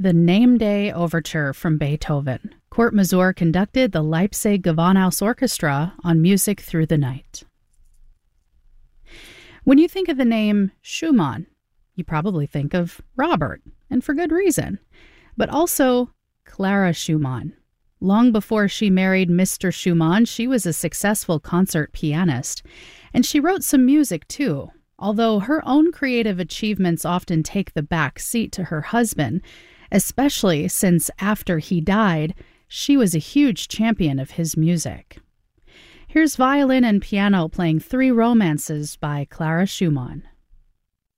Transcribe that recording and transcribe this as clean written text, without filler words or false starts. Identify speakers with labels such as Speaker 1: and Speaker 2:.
Speaker 1: The Name Day Overture from Beethoven. Kurt Masur conducted the Leipzig Gewandhaus Orchestra on Music Through the Night. When you think of the name Schumann, you probably think of Robert, and for good reason, but also Clara Schumann. Long before she married Mr. Schumann, she was a successful concert pianist, and she wrote some music too, although her own creative achievements often take the back seat to her husband, especially since after he died, she was a huge champion of his music. Here's violin and piano playing Three Romances by Clara Schumann.